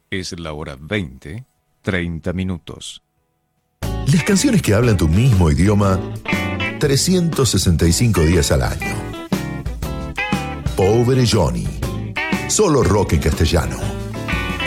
Es la hora 20, 30 minutos. Las canciones que hablan tu mismo idioma 365 días al año. Pobre Johnny. Solo rock en castellano.